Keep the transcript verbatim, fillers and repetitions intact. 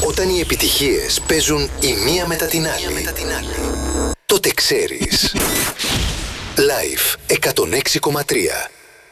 Όταν οι επιτυχίες παίζουν η μία μετά την άλλη, τότε ξέρεις. Live εκατόν έξι κόμμα τρία.